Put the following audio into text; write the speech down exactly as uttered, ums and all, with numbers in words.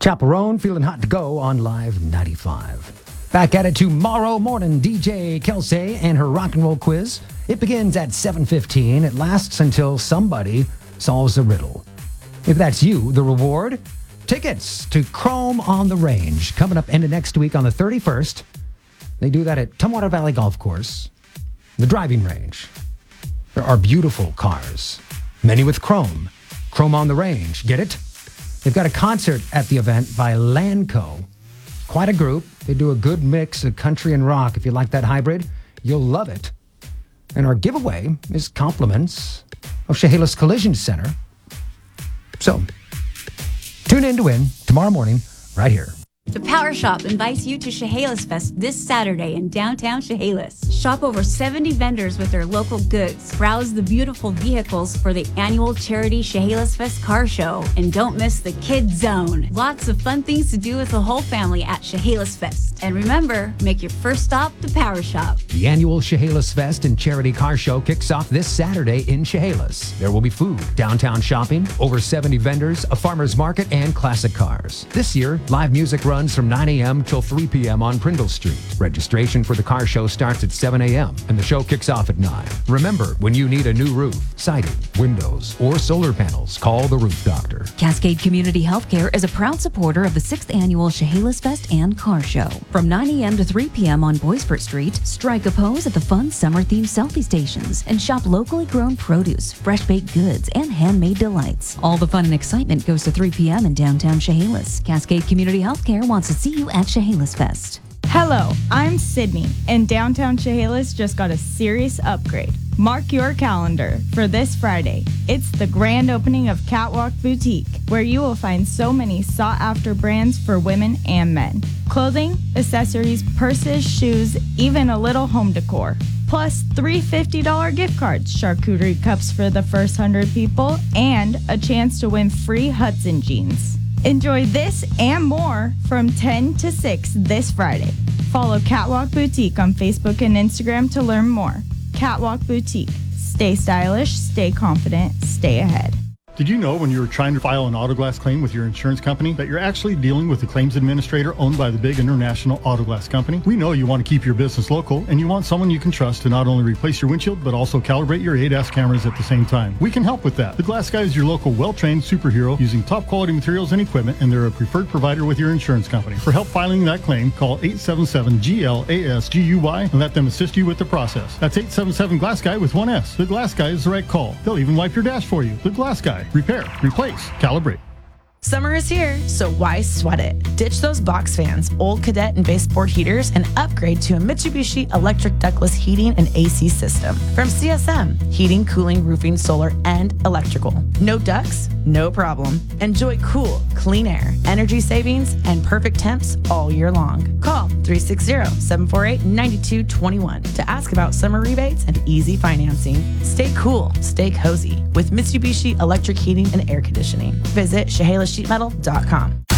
Chaperone feeling hot to go on Live ninety-five. Back at it tomorrow morning, D J Kelsey and her rock and roll quiz. It begins at seven fifteen. It lasts until somebody solves a riddle. If that's you, the reward, tickets to Chrome on the Range. Coming up end of next week on the thirty-first. They do that at Tumwater Valley Golf Course, the driving range. There are beautiful cars, many with Chrome. Chrome on the Range. Get it? They've got a concert at the event by Lanco. Quite a group. They do a good mix of country and rock. If you like that hybrid, you'll love it. And our giveaway is compliments of Chehalis Collision Center. So, tune in to win tomorrow morning right here. The Power Shop invites you to Chehalis Fest this Saturday in downtown Chehalis. Shop over seventy vendors with their local goods. Browse the beautiful vehicles for the annual charity Chehalis Fest car show. And don't miss the Kids Zone. Lots of fun things to do with the whole family at Chehalis Fest. And remember, make your first stop the Power Shop. The annual Chehalis Fest and Charity Car Show kicks off this Saturday in Chehalis. There will be food, downtown shopping, over seventy vendors, a farmer's market, and classic cars. This year, live music runs from nine a.m. till three p.m. on Prindle Street. Registration for the car show starts at seven a.m. and the show kicks off at nine. Remember, when you need a new roof, siding, windows, or solar panels, call the Roof Doctor. Cascade Community Healthcare is a proud supporter of the sixth Annual Chehalis Fest and Car Show. From nine a.m. to three p.m. on Boisfort Street, strike a pose at the fun summer-themed selfie stations and shop locally grown produce, fresh-baked goods, and handmade delights. All the fun and excitement goes to three p.m. in downtown Chehalis. Cascade Community Healthcare wants to see you at Chehalis Fest. Hello, I'm Sydney, and downtown Chehalis just got a serious upgrade. Mark your calendar for this Friday. It's the grand opening of Catwalk Boutique, where you will find so many sought-after brands for women and men. Clothing, accessories, purses, shoes, even a little home decor. Plus three fifty dollars gift cards, charcuterie cups for the first one hundred people, and a chance to win free Hudson jeans. Enjoy this and more from ten to six this Friday. Follow Catwalk Boutique on Facebook and Instagram to learn more. Catwalk Boutique. Stay stylish, stay confident, stay ahead. Did you know when you were trying to file an auto glass claim with your insurance company that you're actually dealing with a claims administrator owned by the big international auto glass company? We know you want to keep your business local and you want someone you can trust to not only replace your windshield but also calibrate your A D A S cameras at the same time. We can help with that. The Glass Guy is your local well-trained superhero using top quality materials and equipment, and they're a preferred provider with your insurance company. For help filing that claim, call eight seven seven G L A S G U Y and let them assist you with the process. That's eight seven seven Glass Guy with one S. The Glass Guy is the right call. They'll even wipe your dash for you. The Glass Guy. Repair, replace, calibrate. Summer is here, so why sweat it? Ditch those box fans, old cadet and baseboard heaters, and upgrade to a Mitsubishi electric ductless heating and A C system. From C S M, heating, cooling, roofing, solar, and electrical. No ducts? No problem. Enjoy cool, clean air, energy savings, and perfect temps all year long. Call three six zero, seven four eight, nine two two one to ask about summer rebates and easy financing. Stay cool, stay cozy with Mitsubishi electric heating and air conditioning. Visit Chehalis Sheet Metal dot com.